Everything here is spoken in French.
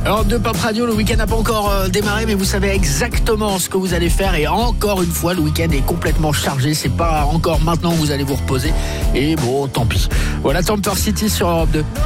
Europe 2 Pop Radio, le week-end n'a pas encore démarré, mais vous savez exactement ce que vous allez faire. Et encore une fois, le week-end est complètement chargé. C'est pas encore maintenant que vous allez vous reposer. Et bon, tant pis. Voilà, Temper City sur Europe 2.